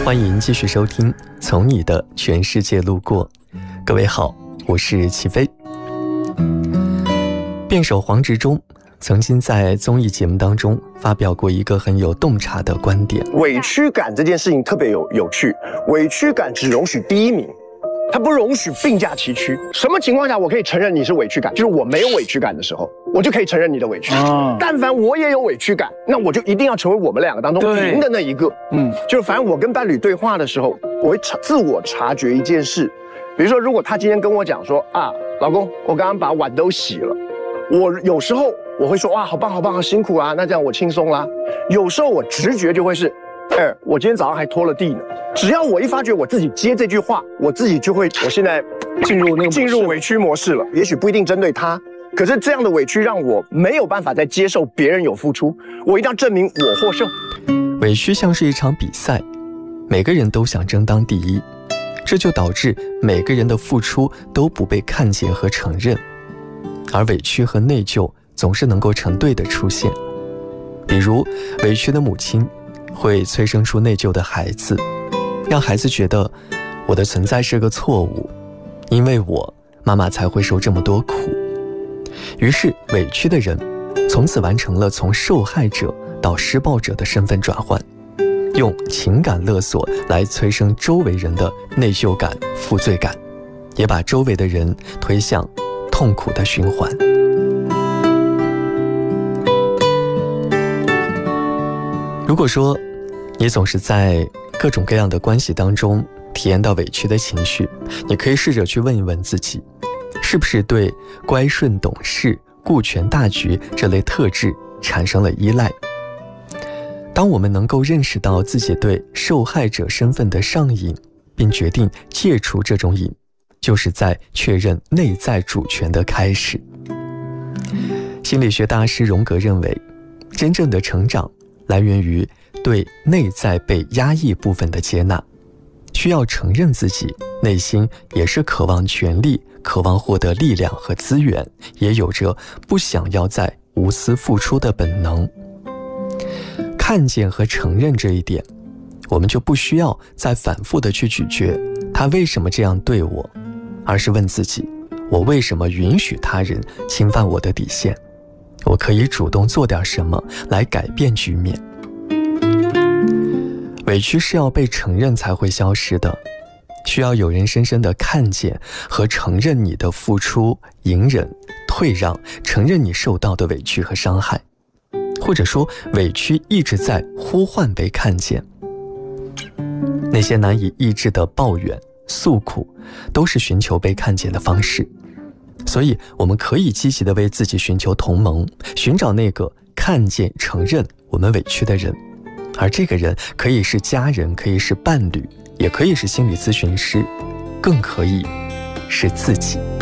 欢迎继续收听《从你的全世界路过》。各位好，我是齐飞。辩手黄执中曾经在综艺节目当中发表过一个很有洞察的观点： 委屈感这件事情特别有趣，委屈感只容许第一名，它不容许并驾齐驱。什么情况下我可以承认你是委屈感？就是我没有委屈感的时候，我就可以承认你的委屈。但凡我也有委屈感，那我就一定要成为我们两个当中赢的那一个。就是反正我跟伴侣对话的时候，我会自我察觉一件事，比如说，如果他今天跟我讲说啊，老公，我刚刚把碗都洗了，我有时候我会说哇，好棒好棒，好辛苦啊，那这样我轻松啦。有时候我直觉就会是，我今天早上还拖了地呢。只要我一发觉我自己接这句话，我自己就会，我现在进入委屈模式了。也许不一定针对他，可是这样的委屈让我没有办法再接受别人有付出，我一定要证明我获胜。 委屈像是一场比赛，每个人都想争当第一，这就导致每个人的付出都不被看见和承认，而委屈和内疚总是能够成对的出现。比如委屈的母亲会催生出内疚的孩子，让孩子觉得我的存在是个错误，因为我妈妈才会受这么多苦。于是委屈的人从此完成了从受害者到施暴者的身份转换，用情感勒索来催生周围人的内疚感、负罪感，也把周围的人推向痛苦的循环。如果说你总是在各种各样的关系当中体验到委屈的情绪，你可以试着去问一问自己，是不是对乖顺懂事、顾全大局这类特质产生了依赖。当我们能够认识到自己对受害者身份的上瘾，并决定戒除这种瘾，就是在确认内在主权的开始。心理学大师荣格认为，真正的成长来源于对内在被压抑部分的接纳，需要承认自己内心也是渴望权力、渴望获得力量和资源，也有着不想要再无私付出的本能。看见和承认这一点，我们就不需要再反复的去咀嚼他为什么这样对我，而是问自己，我为什么允许他人侵犯我的底线？我可以主动做点什么来改变局面。委屈是要被承认才会消失的，需要有人深深地看见和承认你的付出、隐忍、退让，承认你受到的委屈和伤害，或者说委屈一直在呼唤被看见。那些难以抑制的抱怨、诉苦，都是寻求被看见的方式。所以我们可以积极地为自己寻求同盟，寻找那个看见、承认我们委屈的人，而这个人可以是家人，可以是伴侣，也可以是心理咨询师，更可以是自己。